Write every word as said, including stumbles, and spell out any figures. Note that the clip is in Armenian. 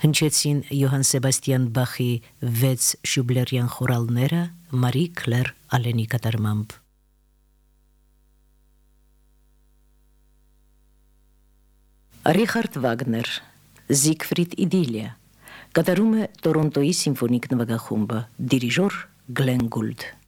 Հնչեցին Յոհան Սեբաստիան Բախի վեց շուբլերյան խորալները Մարի Կլեր Ալենի կատարմամբ։ Ռիխարդ Վագներ Զիգֆրիդ Իդիլիա կատարում է Տորոնտոյի սիմֆոնիկ նվագախումբը դիրիժոր Գլեն Գուլդ։